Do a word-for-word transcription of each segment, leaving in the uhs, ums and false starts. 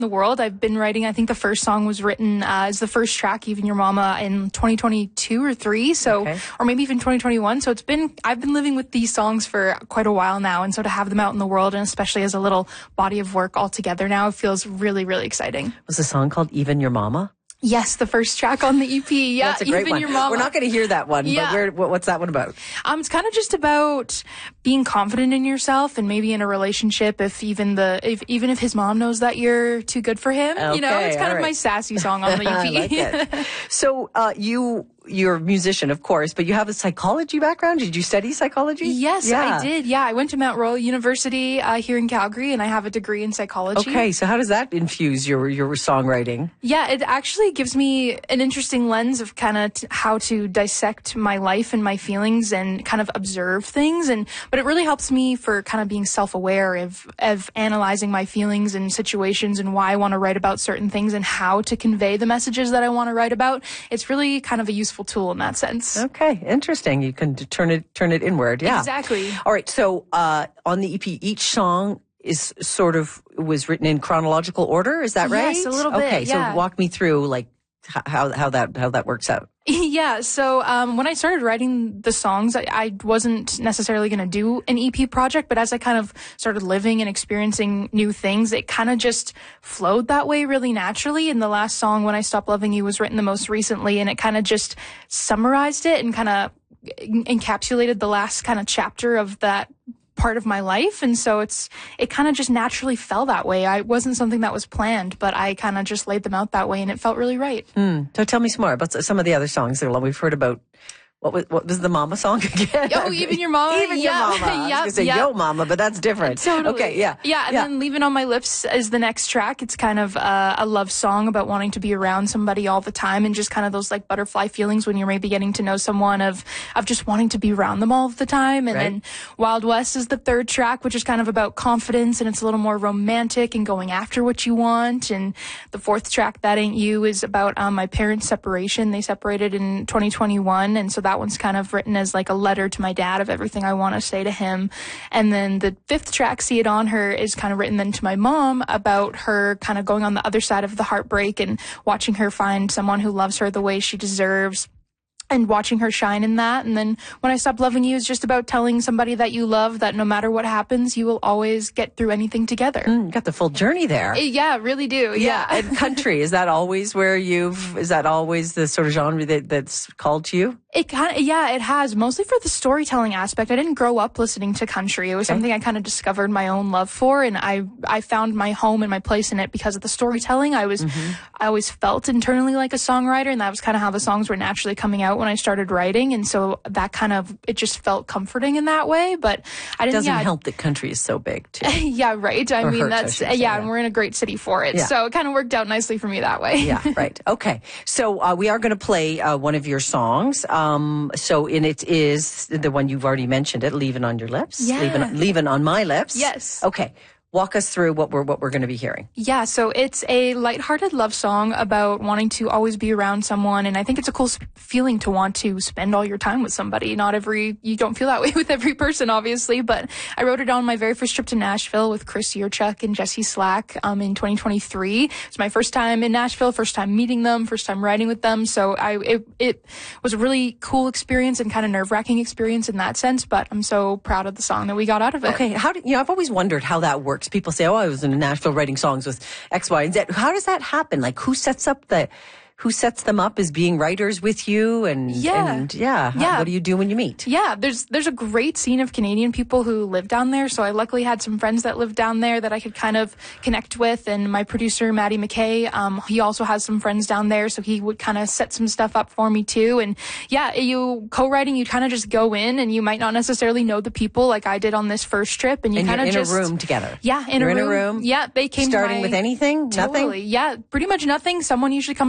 in the world. I've been writing, I think the first song was written uh, as the first track, Even Your Mama, in twenty twenty-two or three. So, okay. or maybe even twenty twenty-one. So it's been, I've been living with these songs for quite a while now. And so to have them out in the world, and especially as a little body of work all together now, it feels really, really exciting. Was the song called Even Your Mama? Yes, the first track on the E P. Yeah, That's a great Even one. Your Mama. We're not going to hear that one, Yeah. but we're, what, what's that one about? Um, it's kind of just about being confident in yourself, and maybe in a relationship, if even the if even if his mom knows that you're too good for him. Okay, you know, it's kind all of right. my sassy song on the E P. I like it. So uh, you you're a musician, of course, but you have a psychology background. Did you study psychology? Yes, Yeah. I did. Yeah, I went to Mount Royal University uh, here in Calgary, and I have a degree in psychology. Okay, so how does that infuse your your songwriting? Yeah, it actually gives me an interesting lens of kind of t- how to dissect my life and my feelings and kind of observe things. And but it really helps me for kind of being self-aware of of analyzing my feelings and situations and why I want to write about certain things and how to convey the messages that I want to write about. It's really kind of a useful tool in that sense. Okay, interesting. You can turn it turn it inward. Yeah, Exactly. All right. So uh, on the E P, each song is sort of was written in chronological order. Is that right? Yes, a little bit, Okay, yeah. so walk me through like h- how how that how that works out. Yeah, so um, when I started writing the songs, I, I wasn't necessarily going to do an E P project, but as I kind of started living and experiencing new things, it kind of just flowed that way really naturally. And the last song, When I Stop Loving You, was written the most recently, and it kind of just summarized it and kind of encapsulated the last kind of chapter of that part of my life. And so it's it kind of just naturally fell that way. I it wasn't something that was planned, but I kind of just laid them out that way, and it felt really right. Mm. So tell me some more about some of the other songs that we've heard about. What was what was the mama song again? Oh, Even Your Mama. Even yeah. Your Mama. I was yeah, going to say yeah. Yo Mama, but that's different. Totally. Okay, yeah. Yeah, and yeah. then Leaving on My Lips is the next track. It's kind of uh, a love song about wanting to be around somebody all the time, and just kind of those like butterfly feelings when you're maybe getting to know someone of of just wanting to be around them all the time. And Right. then Wild West is the third track, which is kind of about confidence, and it's a little more romantic and going after what you want. And the fourth track, That Ain't You, is about um, my parents' separation. They separated in twenty twenty-one, and so that one's kind of written as like a letter to my dad of everything I want to say to him. And then the fifth track, See It On Her, is kind of written then to my mom about her kind of going on the other side of the heartbreak and watching her find someone who loves her the way she deserves, and watching her shine in that. And then When I Stop Loving You is just about telling somebody that you love that no matter what happens, you will always get through anything together. Mm, you got the full journey there. Yeah, really do. Yeah. And country, is that always where you've, is that always the sort of genre that, that's called to you? It kind of, yeah, it has, mostly for the storytelling aspect. I didn't grow up listening to country. It was Okay. something I kind of discovered my own love for, and I I found my home and my place in it because of the storytelling. I was, Mm-hmm. I always felt internally like a songwriter, and that was kind of how the songs were naturally coming out when I started writing, and so that kind of, it just felt comforting in that way. But I It didn't. doesn't yeah, help that country is so big, too. yeah, right. I Or mean, hurts, I that's should yeah, say, yeah. and we're in a great city for it, Yeah. so it kind of worked out nicely for me that way. Yeah, right. Okay. So uh, we are going to play uh, one of your songs. Um, so in it is the one you've already mentioned it, Leaving on Your Lips. Yeah. Leaving, leaving on My Lips. Yes. Okay. Walk us through what we're what we're going to be hearing. Yeah, so it's a lighthearted love song about wanting to always be around someone, and I think it's a cool s- feeling to want to spend all your time with somebody. Not every, you don't feel that way with every person, obviously, but I wrote it on my very first trip to Nashville with Chris Yurchuk and Jesse Slack um, in twenty twenty-three. It's my first time in Nashville, first time meeting them, first time writing with them, so I it, it was a really cool experience and kind of nerve-wracking experience in that sense, but I'm so proud of the song that we got out of it. Okay. How do you know? I've always wondered how that works. People say, "Oh, I was in Nashville writing songs with X, Y, and Z." How does that happen? Like, who sets up the, who sets them up as being writers with you? And Yeah. and yeah, how- Yeah. what do you do when you meet? Yeah, there's there's a great scene of Canadian people who live down there. So I luckily had some friends that lived down there that I could kind of connect with. And my producer, Maddie McKay, um, he also has some friends down there. So he would kind of set some stuff up for me too. And yeah, you co-writing, you kind of just go in and you might not necessarily know the people like I did on this first trip. And you And kind you're of in just. a room together. Yeah, in You're a in room. a room. Yeah, they came to Starting my- with anything? Nothing? Totally. Yeah, pretty much nothing. Someone usually comes with an idea.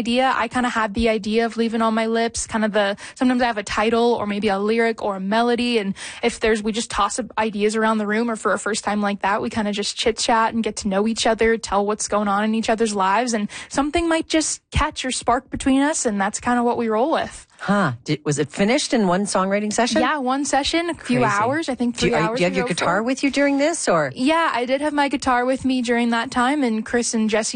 idea. I kind of had the idea of Leaving on My Lips, kind of the, sometimes I have a title or maybe a lyric or a melody. And if there's, we just toss up ideas around the room, or for a first time like that, we kind of just chit chat and get to know each other, tell what's going on in each other's lives. And something might just catch or spark between us. And that's kind of what we roll with. Huh. Did, was it finished in one songwriting session? Yeah, one session, a few Crazy. hours, I think three do you, hours. Do you have your guitar with you during this, or? Yeah, I did have my guitar with me during that time, and Chris and Jesse